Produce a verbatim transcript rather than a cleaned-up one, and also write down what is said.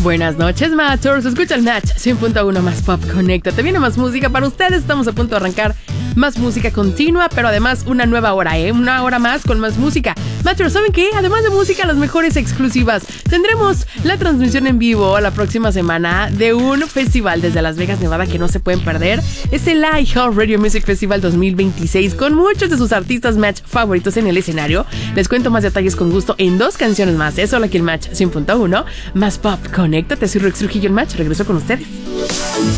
Buenas noches, Matchers. Escucha el Match cien punto uno más pop. Conéctate. Viene más música para ustedes. Estamos a punto de arrancar más música continua, pero además una nueva hora, ¿eh? Una hora más con más música. Matchers, ¿saben qué? Además de música, las mejores exclusivas. Tendremos la transmisión en vivo la próxima semana de un festival desde Las Vegas, Nevada, que no se pueden perder. Es el iHeartRadio Music Festival dos mil veintiséis, con muchos de sus artistas Match favoritos en el escenario. Les cuento más detalles con gusto en dos canciones más. Es solo aquí el Match cien punto uno más pop. Conéctate, soy Rex Trujillo, el Match. Regreso con ustedes.